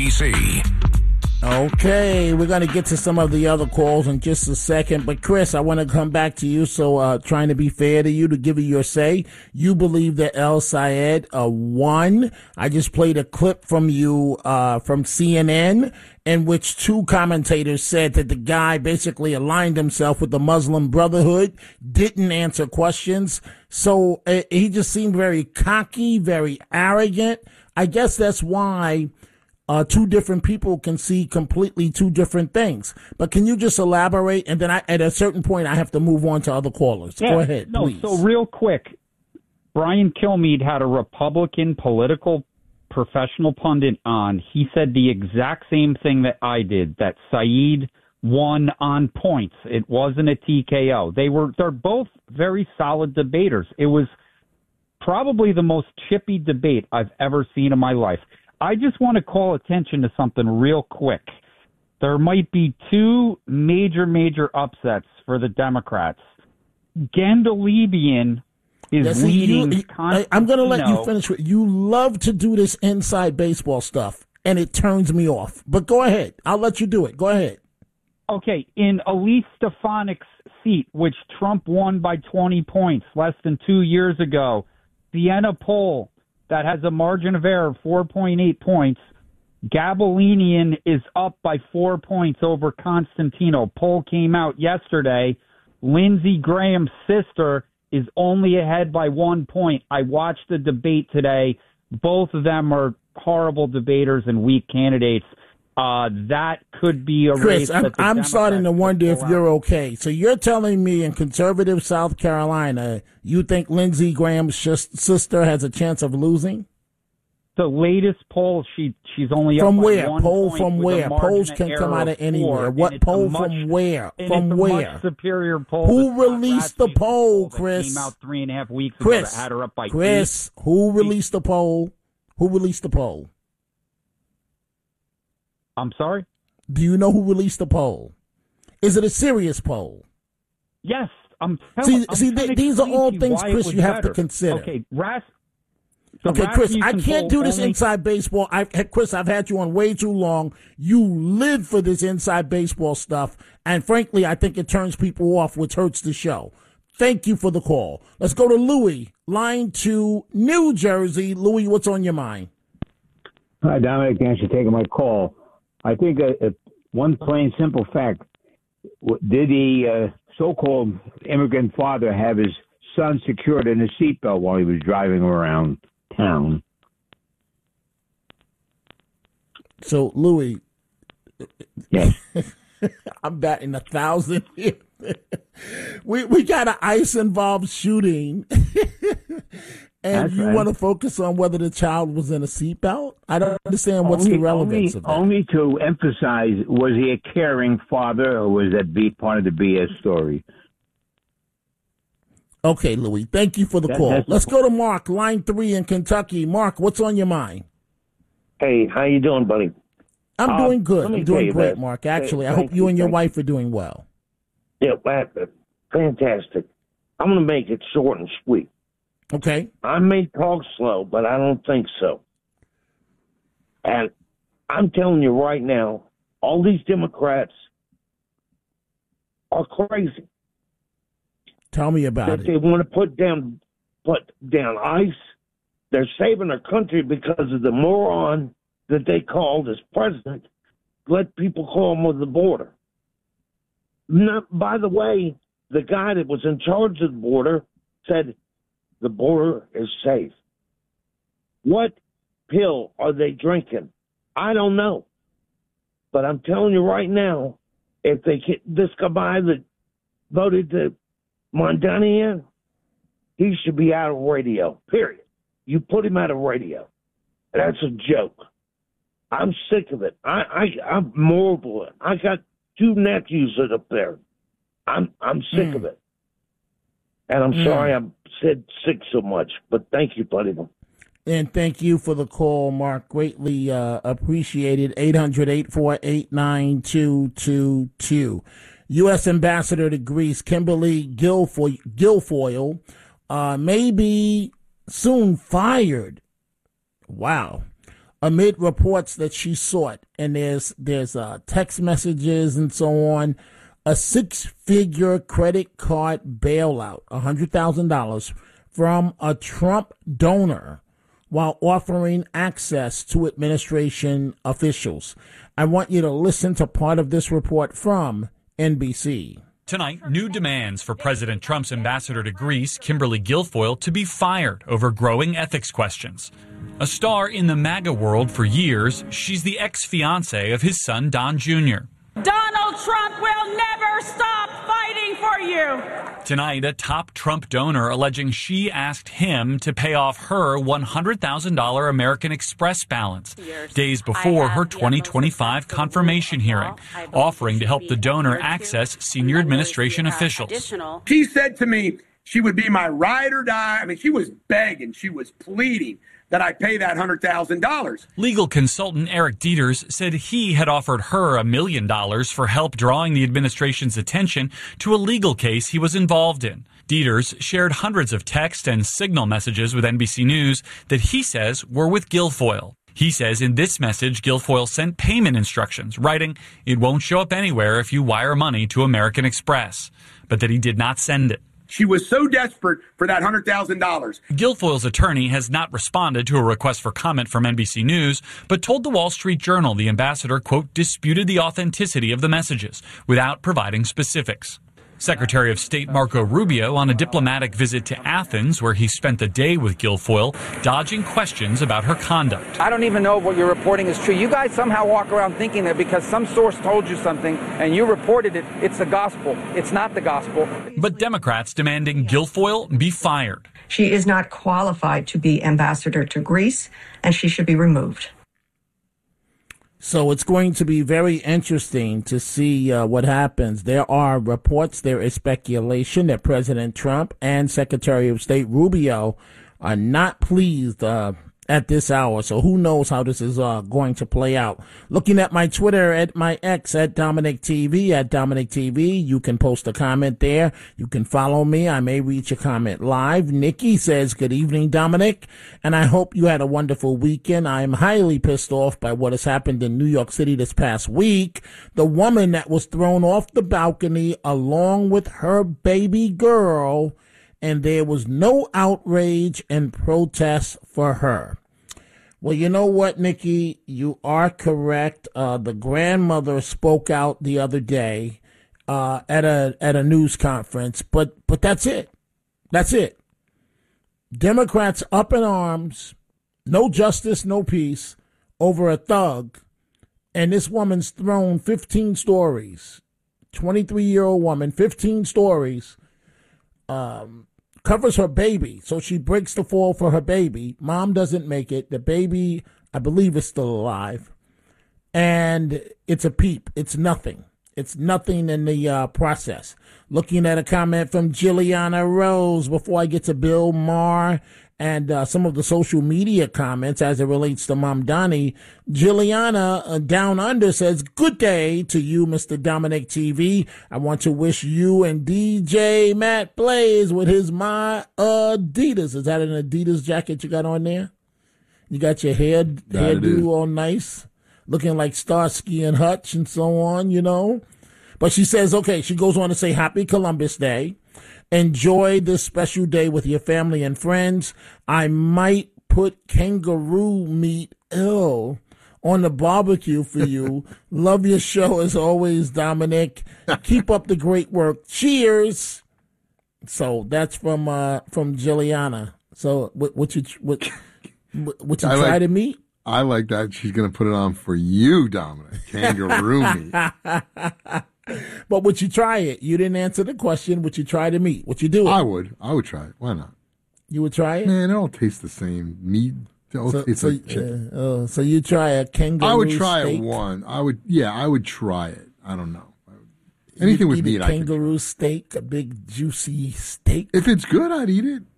D.C. Okay, we're going to get to some of the other calls in just a second. But, Chris, I want to come back to you. So trying to be fair to you, to give you your say, you believe that El Sayed won. I just played a clip from you from CNN in which two commentators said that the guy basically aligned himself with the Muslim Brotherhood, didn't answer questions. So he just seemed very cocky, very arrogant. I guess that's why two different people can see completely two different things. But can you just elaborate? And then at a certain point, I have to move on to other callers. Yeah, go ahead, please. So real quick, Brian Kilmeade had a Republican political professional pundit on. He said the exact same thing that I did, that Saeed won on points. It wasn't a TKO. They're both very solid debaters. It was probably the most chippy debate I've ever seen in my life. I just want to call attention to something real quick. There might be two major upsets for the Democrats. Gandaliebian is leading. I'm going to let you finish. You love to do this inside baseball stuff, and it turns me off. But go ahead. I'll let you do it. Go ahead. Okay, in Elise Stefanik's seat, which Trump won by 20 points less than 2 years ago, Siena poll that has a margin of error of 4.8 points. Gabelinian is up by 4 points over Constantino. Poll came out yesterday. Lindsey Graham's sister is only ahead by 1 point. I watched the debate today. Both of them are horrible debaters and weak candidates. That could be a Chris, race. I'm starting to wonder if you're okay. So you're telling me in conservative South Carolina, you think Lindsey Graham's sister has a chance of losing? The latest poll, she's only from up where? By 1 Poll point from where? Polls can come out of anywhere. What poll from where? From where? Much superior poll. Who released the poll, Chris? Came out 3.5 weeks ago that had her up by Chris, 8. Who released the poll? Who released the poll? I'm sorry? Do you know who released the poll? Is it a serious poll? Yes. These are all things, Chris, you have to consider. Okay, Chris, I can't do this inside baseball. Chris, I've had you on way too long. You live for this inside baseball stuff, and frankly, I think it turns people off, which hurts the show. Thank you for the call. Let's go to Louis, line 2, New Jersey. Louis, what's on your mind? Hi, Dominic. Thanks for taking my call. I think one plain simple fact, did the so-called immigrant father have his son secured in a seatbelt while he was driving around town? So, Louis, yes. I'm batting 1,000 here. We got an ICE-involved shooting. And you want to focus on whether the child was in a seatbelt? I don't understand what's the relevance of that. Only to emphasize, was he a caring father, or was that part of the BS story? Okay, Louis, thank you for the call. Let's go to Mark, line 3 in Kentucky. Mark, what's on your mind? Hey, how you doing, buddy? I'm doing good. I'm doing great, Mark. Actually, I hope you and your wife are doing well. Yeah, fantastic. I'm going to make it short and sweet. Okay. I may talk slow, but I don't think so. And I'm telling you right now, all these Democrats are crazy. Tell me about it. They want to put down ICE. They're saving our country because of the moron that they called as president. Let people call him with the border. Now, by the way, the guy that was in charge of the border said the border is safe. What pill are they drinking? I don't know. But I'm telling you right now, if they get this guy that voted to Mondani in, he should be out of radio, period. You put him out of radio. That's a joke. I'm sick of it. I'm mortal. I got 2 nephews that are up there. I'm sick of it. And I'm sorry I said sick so much, but thank you, buddy. And thank you for the call, Mark. Greatly appreciated. 800-848-9222. U.S. Ambassador to Greece, Kimberly Guilfoyle, may be soon fired. Wow. amid reports that she sought, and there's text messages and so on, a 6-figure credit card bailout, $100,000 from a Trump donor, while offering access to administration officials. I want you to listen to part of this report from NBC. Tonight, new demands for President Trump's ambassador to Greece, Kimberly Guilfoyle, to be fired over growing ethics questions. A star in the MAGA world for years, she's the ex-fiancée of his son, Don Jr. Donald Trump will never stop fighting for you. Tonight, a top Trump donor alleging she asked him to pay off her $100,000 American Express balance days before her 2025 confirmation hearing, offering to help the donor access senior administration officials. She said to me she would be my ride or die. I mean, she was begging, she was pleading that I pay that $100,000. Legal consultant Eric Dieters said he had offered her $1 million for help drawing the administration's attention to a legal case he was involved in. Dieters shared hundreds of text and signal messages with NBC News that he says were with Guilfoyle. He says in this message, Guilfoyle sent payment instructions, writing, "It won't show up anywhere if you wire money to American Express," but that he did not send it. She was so desperate for that $100,000. Guilfoyle's attorney has not responded to a request for comment from NBC News, but told the Wall Street Journal the ambassador, quote, disputed the authenticity of the messages without providing specifics. Secretary of State Marco Rubio on a diplomatic visit to Athens, where he spent the day with Guilfoyle, dodging questions about her conduct. I don't even know if what you're reporting is true. You guys somehow walk around thinking that because some source told you something and you reported it, it's the gospel. It's not the gospel. But Democrats demanding Guilfoyle be fired. She is not qualified to be ambassador to Greece, and she should be removed. So it's going to be very interesting to see what happens. There are reports, there is speculation that President Trump and Secretary of State Rubio are not pleased at this hour. So who knows how this is going to play out. Looking at my Twitter, at my X, at Dominic TV, at Dominic TV. You can post a comment there. You can follow me. I may read your comment live. Nikki says, good evening, Dominic, and I hope you had a wonderful weekend. I am highly pissed off by what has happened in New York City this past week. The woman that was thrown off the balcony along with her baby girl, and there was no outrage and protest for her. Well, you know what, Nikki? You are correct. The grandmother spoke out the other day at a news conference, but that's it. That's it. Democrats up in arms, no justice, no peace, over a thug, and this woman's thrown 15 stories. 23-year-old woman, 15 stories. Covers her baby, so she breaks the fall for her baby. Mom doesn't make it. The baby, I believe, is still alive. And it's a peep. It's nothing. It's nothing in the process. Looking at a comment from Jilliana Rose before I get to Bill Maher and some of the social media comments as it relates to Mamdani. Jilliana Down Under says, good day to you, Mr. Dominic TV. I want to wish you and DJ Matt Blaze with his My Adidas. Is that an Adidas jacket you got on there? You got your hairdo all nice, looking like Starsky and Hutch and so on, you know. But she says, okay, she goes on to say, happy Columbus Day. Enjoy this special day with your family and friends. I might put kangaroo meat on the barbecue for you. Love your show as always, Dominic. Keep up the great work. Cheers. So that's from Jilliana. So what you try to meet? I like that. She's going to put it on for you, Dominic. Kangaroo meat. But would you try it? You didn't answer the question. Would you try the meat? Would you do it? I would try it. Why not? You would try it? Man, it all tastes the same. Meat. So you try a kangaroo I would try steak? it one. I would try it. I don't know. Anything with meat, I could. Kangaroo steak, a big juicy steak. If it's good, I'd eat it.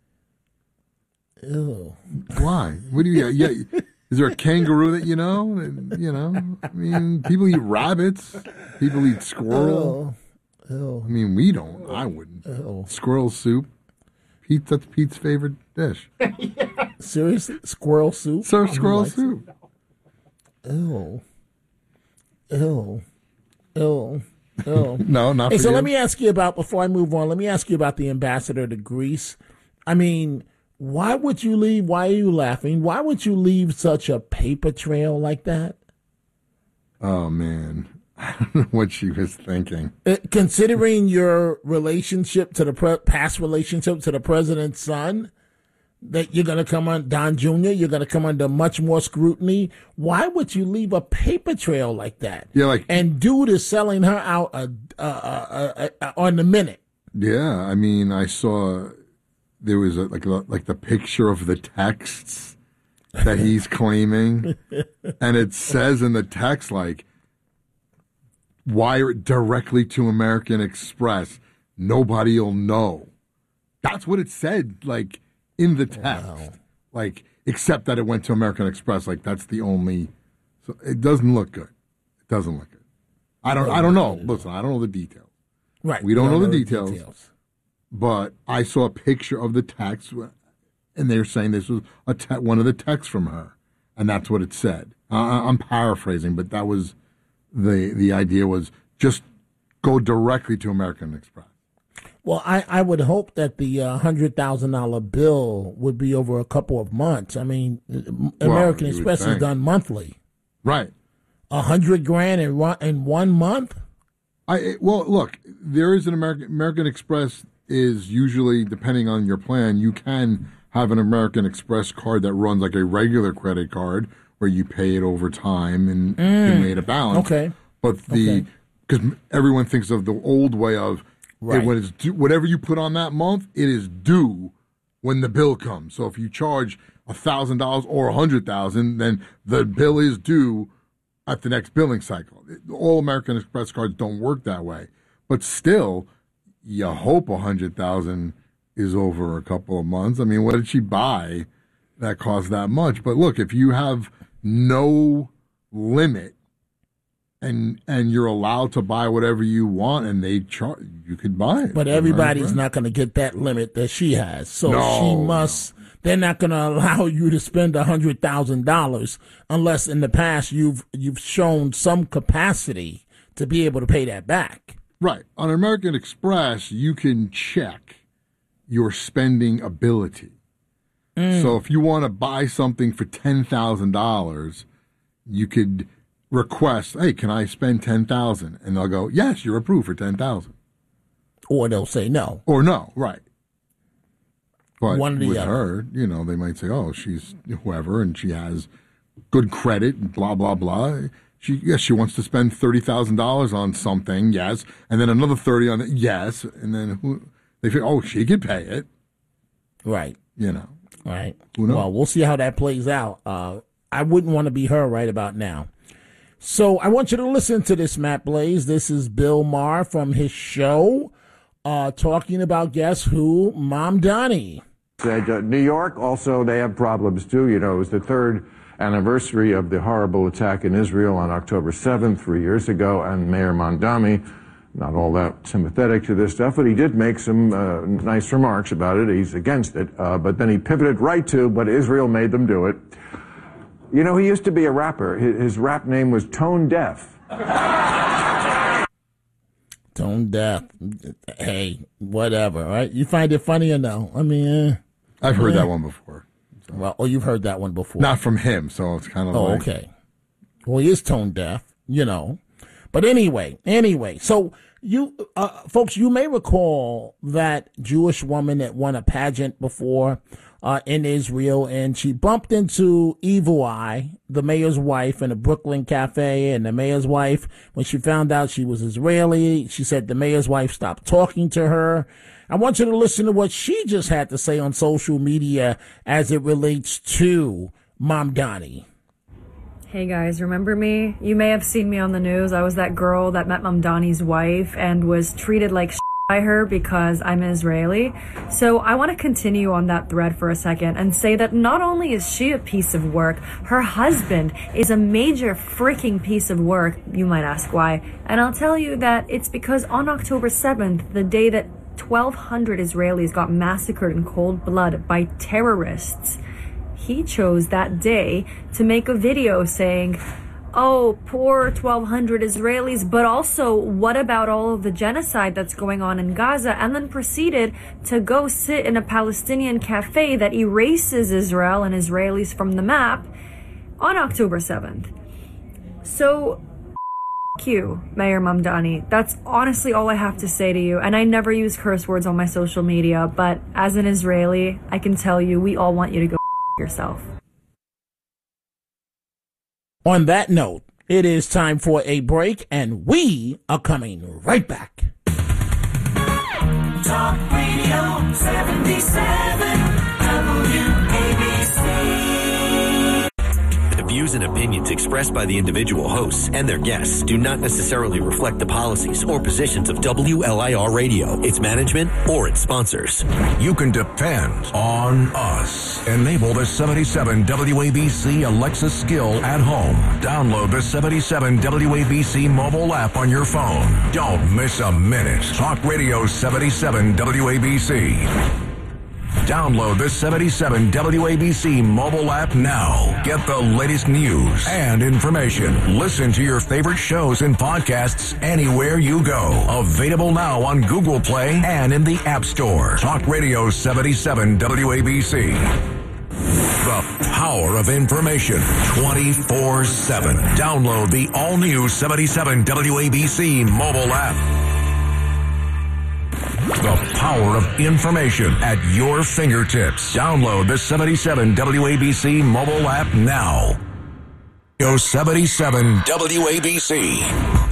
Ew. Why? What do you? Yeah. Is there a kangaroo that you know? I mean, people eat rabbits. People eat squirrel. Ew. I mean, we don't. I wouldn't. Squirrel soup. That's Pete's favorite dish. Seriously? Squirrel soup? Serve squirrel soup. Ew. Ew. Ew. Ew. No, not Hey, for so you. let me ask you about, before I move on, let me ask you about the ambassador to Greece. I mean, why would you leave? Why are you laughing? Why would you leave such a paper trail like that? Oh, man. I don't know what she was thinking. Considering your relationship to the past relationship to the president's son, that you're going to come on, Don Jr., you're going to come under much more scrutiny. Why would you leave a paper trail like that? Yeah, like, and dude is selling her out on the minute. Yeah, I mean, I saw there was like the picture of the texts that he's claiming, and it says in the text like, wire it directly to American Express. Nobody'll know. That's what it said, like, in the text. Wow. Like, except that it went to American Express. Like, that's the only. So it doesn't look good. It doesn't look good. I don't know. Listen, I don't know the details. Right. We don't know the details. But I saw a picture of the text, and they were saying this was one of the texts from her, and that's what it said. I'm paraphrasing, but that was the idea was just go directly to American Express. Well, I would hope that the $100,000 bill would be over a couple of months. I mean, American Express is done monthly. Right. $100,000 in 1 month? Well, look, there is an American Express is usually, depending on your plan, you can have an American Express card that runs like a regular credit card where you pay it over time and you made a balance. Okay. But because everyone thinks of the old way of when it's due, whatever you put on that month, it is due when the bill comes. So if you charge $1,000 or $100,000, then the bill is due at the next billing cycle. All American Express cards don't work that way, but still, you hope $100,000 is over a couple of months. I mean, what did she buy that cost that much? But look, if you have no limit and you're allowed to buy whatever you want, and they charge, you could buy it. But everybody's not going to get that limit that she has, so she must. They're not going to allow you to spend $100,000 unless in the past you've shown some capacity to be able to pay that back. Right. On American Express, you can check your spending ability. So if you want to buy something for $10,000, you could request, hey, can I spend $10,000? And they'll go, yes, you're approved for $10,000. Or they'll say no. Or no, right. But one or the with other. her, they might say, oh, she's whoever, and she has good credit, and blah, blah, blah. She wants to spend $30,000 on something, yes, and then another $30,000 on it, yes, and then they figure, oh, she could pay it. Right. Right. Who knows? Well, we'll see how that plays out. I wouldn't want to be her right about now. So I want you to listen to this, Matt Blaze. This is Bill Maher from his show talking about, guess who? Mamdani. New York, also, they have problems, too. It was the third anniversary of the horrible attack in Israel on October 7th, 3 years ago, and Mayor Mamdani, not all that sympathetic to this stuff, but he did make some nice remarks about it. He's against it, but then he pivoted right to, but Israel made them do it. He used to be a rapper. His rap name was Tone Deaf. Tone Deaf. Hey, whatever, right? You find it funny or no? I mean, I've heard that one before. So. Well, you've heard that one before. Not from him, so it's kind of like... okay. Well, he is tone deaf, But anyway, so you folks, you may recall that Jewish woman that won a pageant before in Israel, and she bumped into Evil Eye, the mayor's wife, in a Brooklyn cafe, and the mayor's wife, when she found out she was Israeli, she said the mayor's wife stopped talking to her. I want you to listen to what she just had to say on social media as it relates to Mamdani. Hey guys, remember me? You may have seen me on the news. I was that girl that met Mamdani's wife and was treated like by her because I'm Israeli. So I want to continue on that thread for a second and say that not only is she a piece of work, her husband is a major freaking piece of work. You might ask why. And I'll tell you that it's because on October 7th, the day that 1,200 Israelis got massacred in cold blood by terrorists, he chose that day to make a video saying, oh, poor 1,200 Israelis, but also what about all of the genocide that's going on in Gaza? And then proceeded to go sit in a Palestinian cafe that erases Israel and Israelis from the map on October 7th. So, you, Mayor Mamdani. That's honestly all I have to say to you. And I never use curse words on my social media, but as an Israeli, I can tell you, we all want you to go yourself. On that note, it is time for a break, and we are coming right back. Talk Radio 77 WABC. The views and opinions expressed by the individual hosts and their guests do not necessarily reflect the policies or positions of WLIR Radio, its management, or its sponsors. You can depend on us. Enable the 77 WABC Alexa skill at home. Download the 77 WABC mobile app on your phone. Don't miss a minute. Talk Radio 77 WABC. Download the 77 WABC mobile app now. Get the latest news and information. Listen to your favorite shows and podcasts anywhere you go. Available now on Google Play and in the App Store. Talk Radio 77 WABC. The power of information 24/7. Download the all-new 77 WABC mobile app. The power of information at your fingertips. Download the 77 WABC mobile app now. 77 WABC.